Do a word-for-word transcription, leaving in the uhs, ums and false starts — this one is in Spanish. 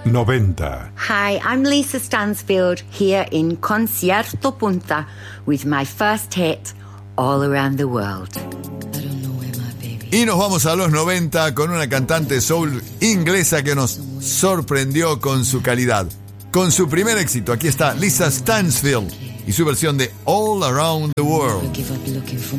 noventa. Hi, I'm Lisa Stansfield here in Concierto Punta with my first hit, All Around the World. Y nos vamos a los noventa con una cantante soul inglesa que nos sorprendió con su calidad. Con su primer éxito, aquí está Lisa Stansfield y su versión de All Around the World.